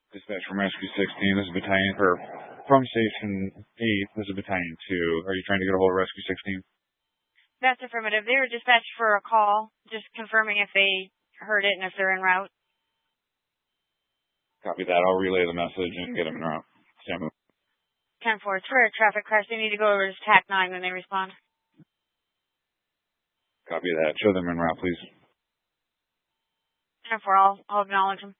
Dispatch from Rescue 16, this is Battalion, or from Station 8, this is Battalion 2. Are you trying to get a hold of Rescue 16? That's affirmative. They were dispatched for a call, just confirming if they heard it and if they're en route. Copy that. I'll relay the message and get them en route. Stand by. 10-4, it's for a traffic crash. They need to go over to TAC 9 when they respond. Copy that. Show them en route, please. 10-4, I'll acknowledge them.